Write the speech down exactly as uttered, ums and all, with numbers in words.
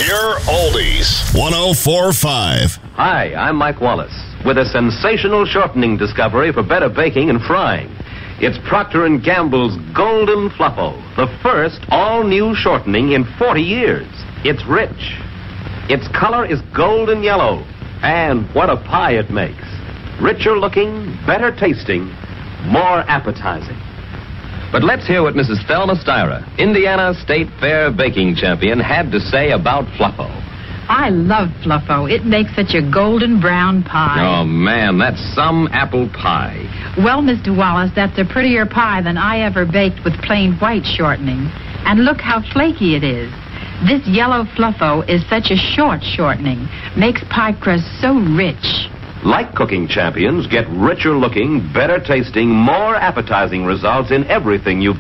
Pure Oldies. one oh four point five. Hi, I'm Mike Wallace with a sensational shortening discovery for better baking and frying. It's Procter and Gamble's Golden Fluffo, the first all-new shortening in forty years. It's rich. Its color is golden yellow. And what a pie it makes. Richer looking, better tasting, more appetizing. But let's hear what Missus Thelma Styra, Indiana State Fair baking champion, had to say about Fluffo. I love Fluffo. It makes such a golden brown pie. Oh, man, that's some apple pie. Well, Mister Wallace, that's a prettier pie than I ever baked with plain white shortening. And look how flaky it is. This yellow Fluffo is such a short shortening. Makes pie crust so rich. Like cooking champions, get richer looking, better tasting, more appetizing results in everything you